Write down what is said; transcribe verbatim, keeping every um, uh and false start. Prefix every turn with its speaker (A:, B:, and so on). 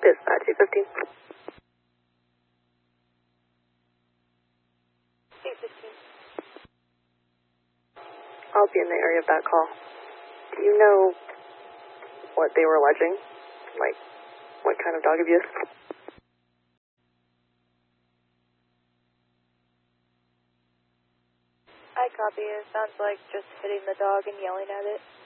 A: Dispatch two fifteen.
B: two fifteen.
A: I'll be in the area of that call. Do you know what they were alleging? Like, what kind of dog abuse?
B: I copy. It sounds like just hitting the dog and yelling at it.